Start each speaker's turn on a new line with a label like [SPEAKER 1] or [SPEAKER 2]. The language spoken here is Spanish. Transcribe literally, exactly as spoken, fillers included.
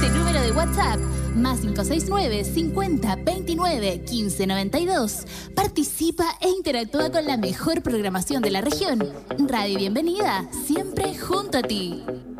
[SPEAKER 1] este número de WhatsApp, más cinco seis nueve, cincuenta, veintinueve, quince noventa y dos. Participa e interactúa con la mejor programación de la región. Radio Bienvenida, siempre junto a ti.